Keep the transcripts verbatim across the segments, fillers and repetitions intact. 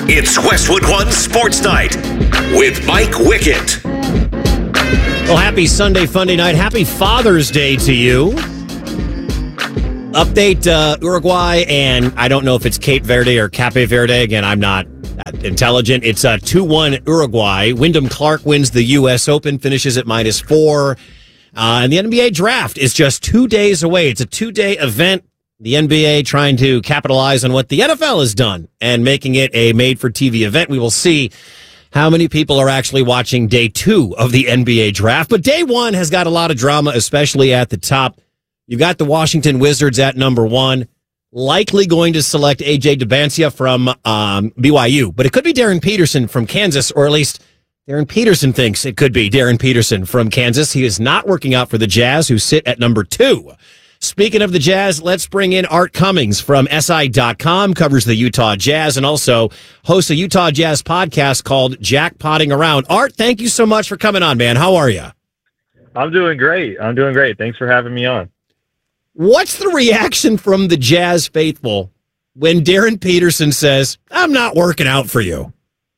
It's Westwood One Sports Night with Mike Wickett. Well, happy Sunday, Funday night. Happy Father's Day to you. Update uh, Uruguay, and I don't know if it's Cape Verde or Cape Verde. Again, I'm not that intelligent. It's a two one Uruguay. Wyndham Clark wins the U S Open, finishes at minus four. Uh, and the N B A draft is just two days away. It's a two-day event. The N B A trying to capitalize on what the N F L has done and making it a made-for-T V event. We will see how many people are actually watching day two of the N B A draft. But day one has got a lot of drama, especially at the top. You've got the Washington Wizards at number one, likely going to select A J Demancia from um, B Y U. But it could be Darren Peterson from Kansas, or at least Darren Peterson thinks it could be Darren Peterson from Kansas. He is not working out for the Jazz, who sit at number two. Speaking of the Jazz, let's bring in Art Cummings from S I dot com, covers the Utah Jazz, and also hosts a Utah Jazz podcast called Jackpotting Around. Art, thank you so much for coming on, man. How are you? I'm doing great. I'm doing great. Thanks for having me on. What's the reaction from the Jazz faithful when Darren Peterson says, I'm not working out for you?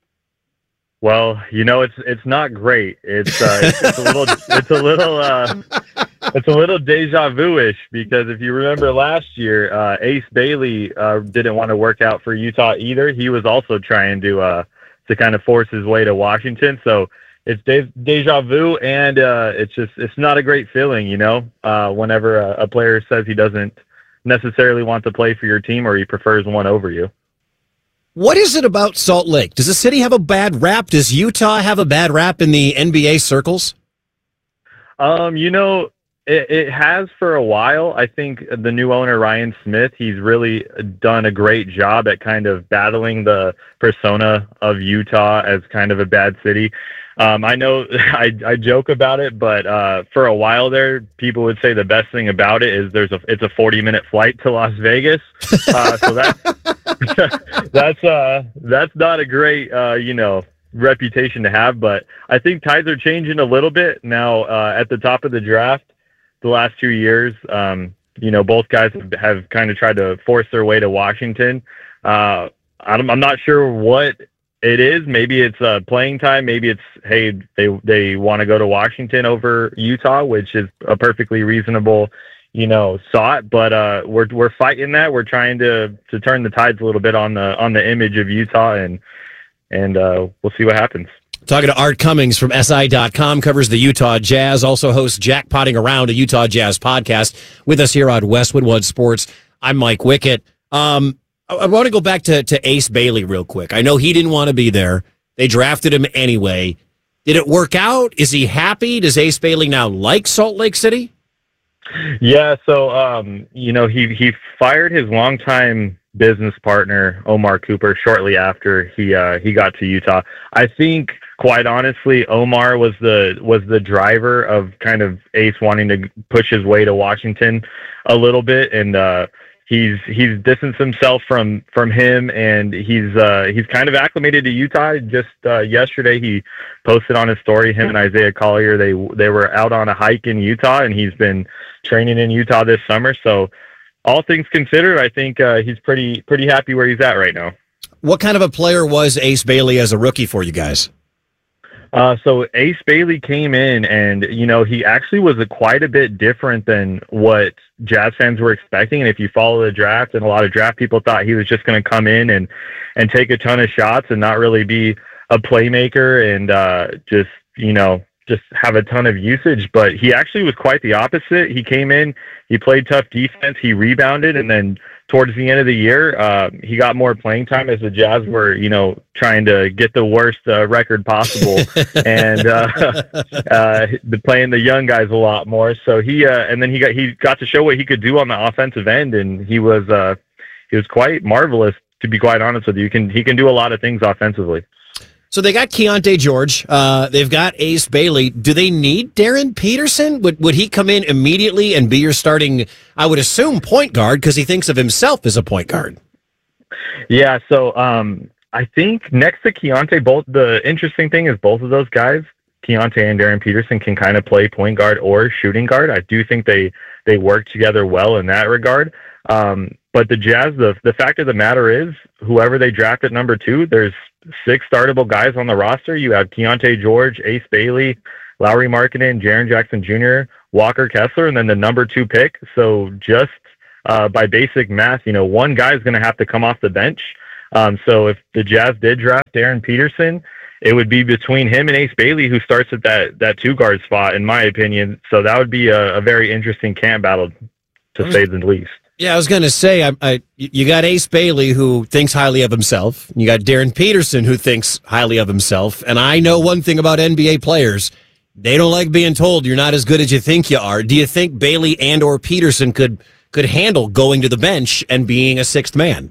Well, you know, it's it's not great. It's uh, it's, it's a little it's a little uh, it's a little deja vu-ish, because if you remember last year, uh, Ace Bailey uh, didn't want to work out for Utah either. He was also trying to uh, to kind of force his way to Washington. So it's de- deja vu, and uh, it's just it's not a great feeling, you know. Uh, whenever a, a player says he doesn't necessarily want to play for your team, or he prefers one over you. What is it about Salt Lake? Does the city have a bad rap? Does Utah have a bad rap in the N B A circles? Um, you know, it, it has for a while. I think the new owner, Ryan Smith, he's really done a great job at kind of battling the persona of Utah as kind of a bad city. Um, I know I, I joke about it, but uh, for a while there, people would say the best thing about it is there's a it's a forty minute flight to Las Vegas. Uh, so that's that's uh, that's not a great uh, you know reputation to have. But I think tides are changing a little bit now. Uh, at the top of the draft, the last two years, um, you know, both guys have, have kind of tried to force their way to Washington. Uh, I'm, I'm not sure what it is. Maybe it's uh, playing time. Maybe it's, hey, they they want to go to Washington over Utah, which is a perfectly reasonable, you know, thought. But uh, we're we're fighting that. We're trying to to turn the tides a little bit on the on the image of Utah, and and uh, we'll see what happens. Talking to Art Cummings from S I dot com, covers the Utah Jazz, also hosts Jackpotting Around, a Utah Jazz podcast, with us here on Westwood One Sports. I'm Mike Wickett. Um, I want to go back to, to Ace Bailey real quick. I know he didn't want to be there. They drafted him anyway. Did it work out? Is he happy? Does Ace Bailey now like Salt Lake City? Yeah, so, um, you know, he, he fired his longtime business partner, Omar Cooper, shortly after he uh, he got to Utah. I think, quite honestly, Omar was the was the driver of kind of Ace wanting to push his way to Washington a little bit, and uh He's he's distanced himself from, from him, and he's uh, he's kind of acclimated to Utah. Just uh, yesterday, he posted on his story, him and Isaiah Collier, they they were out on a hike in Utah, and he's been training in Utah this summer. So, all things considered, I think uh, he's pretty pretty happy where he's at right now. What kind of a player was Ace Bailey as a rookie for you guys? Uh, so Ace Bailey came in, and, you know, he actually was a quite a bit different than what Jazz fans were expecting. And if you follow the draft, and a lot of draft people thought he was just going to come in and, and take a ton of shots and not really be a playmaker and uh, just, you know, just have a ton of usage. But he actually was quite the opposite. He came in, he played tough defense, he rebounded, and then towards the end of the year, uh, he got more playing time as the Jazz were, you know, trying to get the worst uh, record possible, and uh, uh, playing the young guys a lot more. So he, uh, and then he got he got to show what he could do on the offensive end, and he was uh, he was quite marvelous, to be quite honest with you. He can he can do a lot of things offensively. So they got Keontae George. Uh, they've got Ace Bailey. Do they need Darren Peterson? Would would he come in immediately and be your starting, I would assume, point guard, because he thinks of himself as a point guard? Yeah, so um, I think next to Keontae, both the interesting thing is both of those guys, Keontae and Darren Peterson, can kind of play point guard or shooting guard. I do think they, they work together well in that regard. Um, but the Jazz, the the fact of the matter is, whoever they draft at number two, there's six startable guys on the roster. You have Keontae George, Ace Bailey, Lauri Markkanen, Jaren Jackson Junior, Walker Kessler, and then the number two pick. So just uh, by basic math, you know, one guy is going to have to come off the bench. Um, so if the Jazz did draft Darren Peterson, it would be between him and Ace Bailey, who starts at that, that two guard spot, in my opinion. So that would be a, a very interesting camp battle, to say the least. Yeah, I was going to say, I, I, you got Ace Bailey, who thinks highly of himself. You got Darren Peterson, who thinks highly of himself. And I know one thing about N B A players. They don't like being told you're not as good as you think you are. Do you think Bailey and or Peterson could could handle going to the bench and being a sixth man?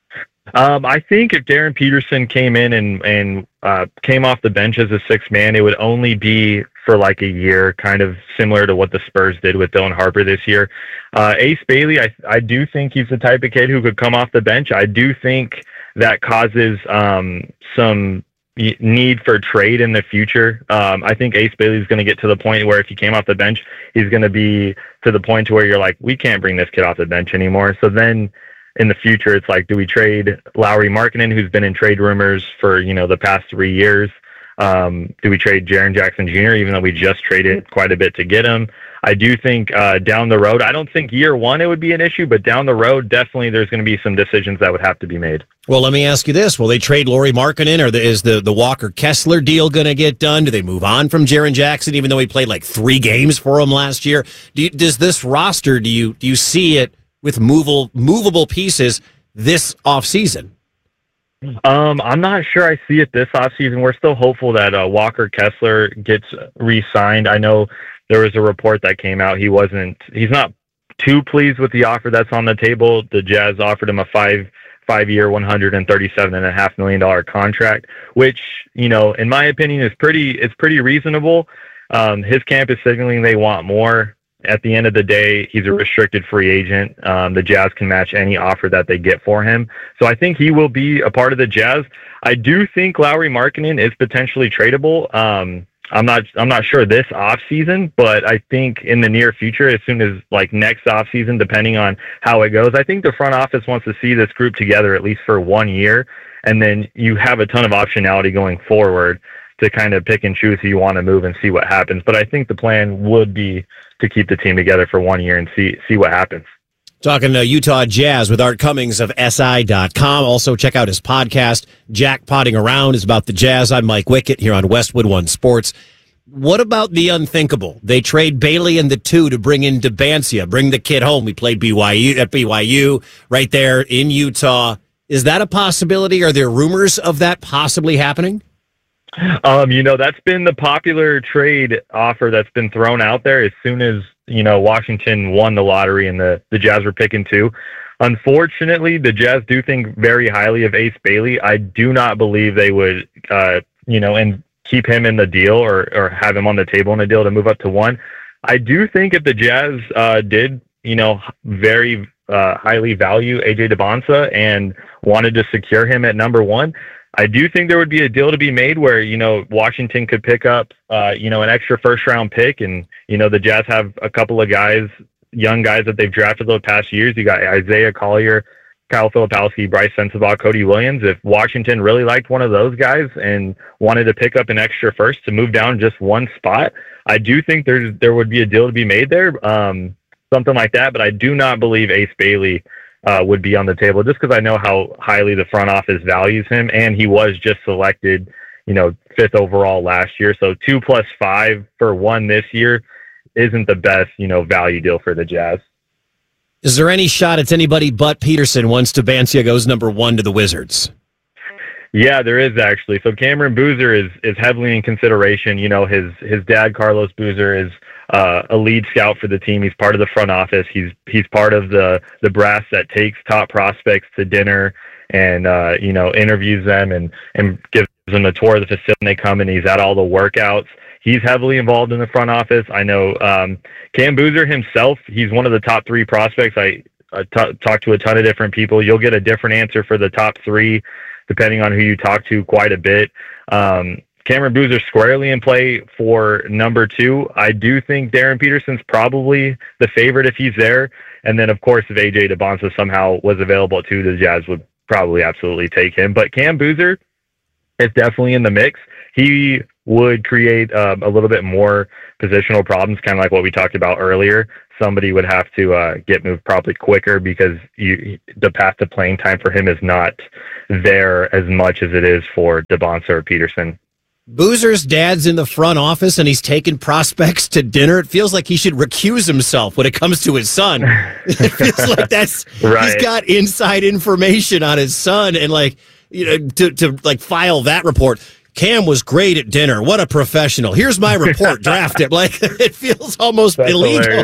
Um, I think if Darren Peterson came in and, and uh, came off the bench as a sixth man, it would only be for like a year, kind of similar to what the Spurs did with Dylan Harper this year. Uh, Ace Bailey, I, I do think he's the type of kid who could come off the bench. I do think that causes um, some need for trade in the future. Um, I think Ace Bailey is going to get to the point where if he came off the bench, he's going to be to the point to where you're like, we can't bring this kid off the bench anymore. So then in the future, it's like, do we trade Lauri Markkanen, who's been in trade rumors for, you know, the past three years? Um, do we trade Jaren Jackson Junior, even though we just traded quite a bit to get him? I do think uh, down the road, I don't think year one it would be an issue, but down the road, definitely there's going to be some decisions that would have to be made. Well, let me ask you this. Will they trade Lauri Markkanen, or the, is the, the Walker Kessler deal going to get done? Do they move on from Jaren Jackson, even though he played like three games for him last year? Do you, does this roster, do you do you see it with movable, movable pieces this offseason? Um, I'm not sure I see it this offseason. We're still hopeful that uh, Walker Kessler gets re-signed. I know there was a report that came out. He wasn't, he's not too pleased with the offer that's on the table. The Jazz offered him a five, five year, one hundred thirty-seven and a half million dollar contract, which, you know, in my opinion is pretty, it's pretty reasonable. Um, his camp is signaling they want more. At the end of the day, he's a restricted free agent. Um, the Jazz can match any offer that they get for him. So I think he will be a part of the Jazz. I do think Lauri Markkanen is potentially tradable. Um, I'm not I'm not sure this offseason, but I think in the near future, as soon as like next offseason, depending on how it goes, I think the front office wants to see this group together at least for one year. And then you have a ton of optionality going forward to kind of pick and choose who you want to move and see what happens. But I think the plan would be to keep the team together for one year and see see what happens. Talking to Utah Jazz with Art Cummings of S I dot com. Also, check out his podcast, Jack Potting Around, is about the Jazz. I'm Mike Wickett here on Westwood One Sports. What about the unthinkable? They trade Bailey and the two to bring in Debancia, bring the kid home. We played B Y U at B Y U right there in Utah. Is that a possibility? Are there rumors of that possibly happening? Um, you know, that's been the popular trade offer that's been thrown out there as soon as, you know, Washington won the lottery and the, the Jazz were picking two. Unfortunately, the Jazz do think very highly of Ace Bailey. I do not believe they would, uh, you know, and keep him in the deal or, or have him on the table in the deal to move up to one. I do think if the Jazz uh, did, you know, very uh, highly value A J Debonsa and wanted to secure him at number one, I do think there would be a deal to be made where, you know, Washington could pick up, uh, you know, an extra first round pick. And, you know, the Jazz have a couple of guys, young guys that they've drafted the past years. You got Isaiah Collier, Kyle Filipowski, Bryce Sensabaugh, Cody Williams. If Washington really liked one of those guys and wanted to pick up an extra first to move down just one spot, I do think there's, there would be a deal to be made there. Um, something like that. But I do not believe Ace Bailey Uh, would be on the table, just because I know how highly the front office values him, and he was just selected, you know, fifth overall last year. So two plus five for one this year isn't the best, you know, value deal for the Jazz. Is there any shot it's anybody but Peterson once Debancia goes number one to the Wizards? Yeah, there is actually. So Cameron Boozer is is heavily in consideration. You know, his his dad Carlos Boozer is uh, a lead scout for the team. He's part of the front office. He's he's part of the the brass that takes top prospects to dinner and uh, you know, interviews them and and gives them a tour of the facility when they come, and he's at all the workouts. He's heavily involved in the front office. I know um, Cam Boozer himself. He's one of the top three prospects. I uh, t- talked to a ton of different people. You'll get a different answer for the top three depending on who you talk to quite a bit. Um, Cameron Boozer squarely in play for number two. I do think Darren Peterson's probably the favorite if he's there. And then, of course, if A J DeBonsa somehow was available too, the Jazz would probably absolutely take him. But Cam Boozer is definitely in the mix. He would create um, a little bit more positional problems, kind of like what we talked about earlier. Somebody would have to uh, get moved probably quicker because you, the path to playing time for him is not there as much as it is for DeBonsa or Peterson. Boozer's dad's in the front office and he's taking prospects to dinner. It feels like he should recuse himself when it comes to his son. It feels like that's right. He's got inside information on his son, and like, you know, to, to like file that report. Cam was great at dinner. What a professional. Here's my report. Draft it. Like, it feels almost That's illegal.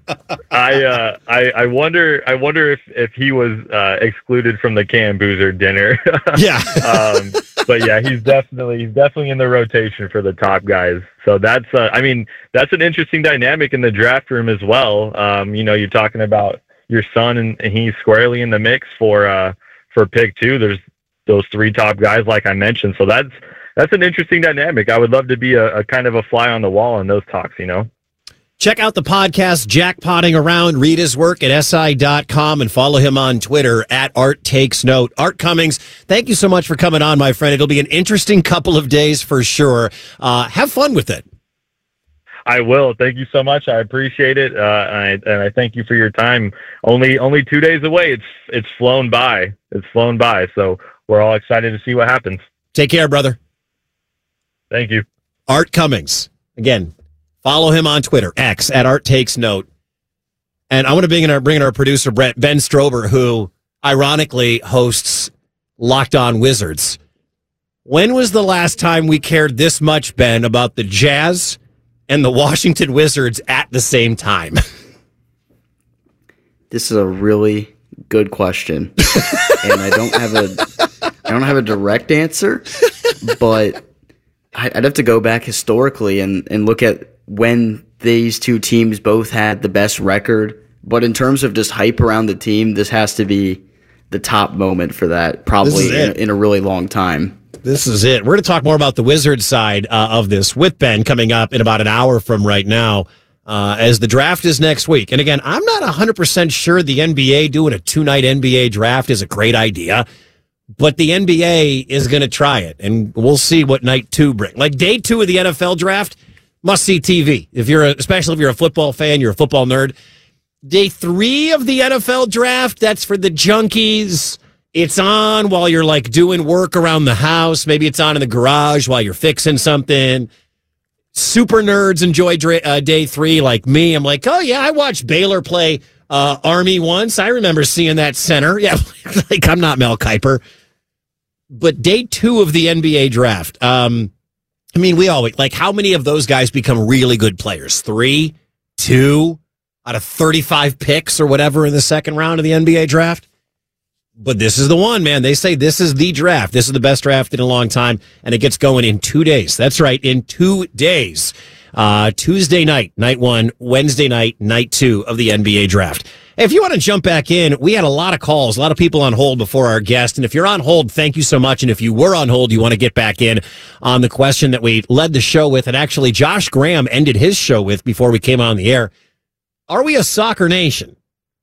I, uh, I I wonder I wonder if, if he was uh, excluded from the Cam Boozer dinner. Yeah. um, but yeah, he's definitely he's definitely in the rotation for the top guys. So that's uh, I mean that's an interesting dynamic in the draft room as well. Um, you know, you're talking about your son, and, and he's squarely in the mix for uh, for pick two. There's those three top guys, like I mentioned. So that's That's an interesting dynamic. I would love to be a, a kind of a fly on the wall in those talks, you know? Check out the podcast, Jackpotting Around. Read his work at S I dot com and follow him on Twitter at Art Takes Note. Art Cummings, thank you so much for coming on, my friend. It'll be an interesting couple of days for sure. Uh, have fun with it. I will. Thank you so much. I appreciate it. Uh, and, I, and I thank you for your time. Only only two days away. It's It's flown by. It's flown by. So we're all excited to see what happens. Take care, brother. Thank you. Art Cummings. Again, follow him on Twitter, X, at Art Takes Note. And I want to bring in our, bring in our producer, Brent, Ben Strober, who ironically hosts Locked On Wizards. When was the last time we cared this much, Ben, about the Jazz and the Washington Wizards at the same time? This is a really good question. And I don't have a I don't have a direct answer, but I'd have to go back historically and, and look at when these two teams both had the best record. But in terms of just hype around the team, this has to be the top moment for that, probably in, in a really long time. This is it. We're going to talk more about the Wizards side uh, of this with Ben coming up in about an hour from right now, uh, as the draft is next week. And again, I'm not one hundred percent sure the N B A doing a two-night N B A draft is a great idea. But the N B A is going to try it, and we'll see what night two brings. Like day two of the N F L draft, must-see T V. If you're, a, especially if you're a football fan, you're a football nerd. Day three of the N F L draft, that's for the junkies. It's on while you're like doing work around the house. Maybe it's on in the garage while you're fixing something. Super nerds enjoy uh, day three, like me. I'm like, oh yeah, I watched Baylor play Uh, Army once. I remember seeing that center. Yeah, like I'm not Mel Kiper. But day two of the N B A draft, um, I mean, we always, like, how many of those guys become really good players? Three? Two? Out of thirty-five picks or whatever in the second round of the N B A draft? But this is the one, man. They say this is the draft. This is the best draft in a long time, and it gets going in two days. That's right, in two days. Uh, Tuesday night, night one, Wednesday night, night two of the N B A draft. If you want to jump back in, we had a lot of calls, a lot of people on hold before our guest. And if you're on hold, thank you so much. And if you were on hold, you want to get back in on the question that we led the show with, and actually Josh Graham ended his show with before we came on the air. Are we a soccer nation?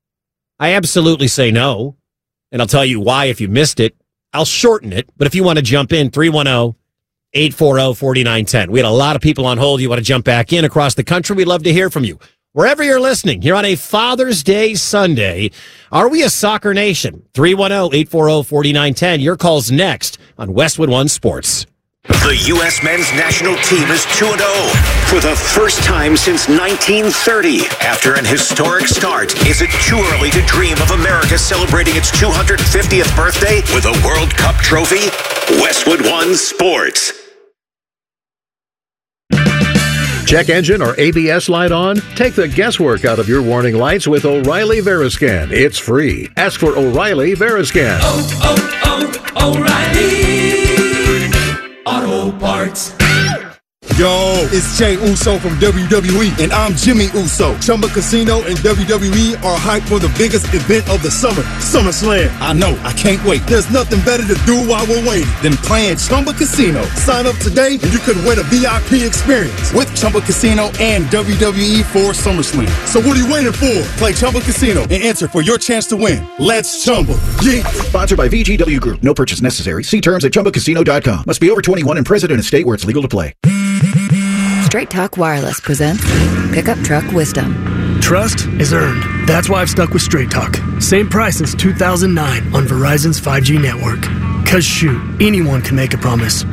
I absolutely say no. And I'll tell you why if you missed it. I'll shorten it. But if you want to jump in, three one zero, eight four zero, four nine one zero. We had a lot of people on hold. You want to jump back in across the country? We'd love to hear from you. Wherever you're listening, here on a Father's Day Sunday, are we a soccer nation? three one zero, eight four zero, four nine one zero. Your call's next on Westwood One Sports. The U S men's national team is two and oh for the first time since nineteen thirty. After an historic start, is it too early to dream of America celebrating its two hundred fiftieth birthday with a World Cup trophy? Westwood One Sports. Check engine or A B S light on? Take the guesswork out of your warning lights with O'Reilly Veriscan. It's free. Ask for O'Reilly Veriscan. Oh, oh, oh, O'Reilly Auto Parts. Yo, it's Jey Uso from W W E, and I'm Jimmy Uso. Chumba Casino and W W E are hyped for the biggest event of the summer, SummerSlam. I know, I can't wait. There's nothing better to do while we're waiting than playing Chumba Casino. Sign up today and you could win a V I P experience with Chumba Casino and W W E for SummerSlam. So what are you waiting for? Play Chumba Casino and enter for your chance to win. Let's Chumba. Yeah. Sponsored by V G W Group. No purchase necessary. See terms at chumba casino dot com. Must be over twenty-one and present in a state where it's legal to play. Straight Talk Wireless presents Pickup Truck Wisdom. Trust is earned. That's why I've stuck with Straight Talk. Same price since two thousand nine on Verizon's five G network. Cause shoot, anyone can make a promise.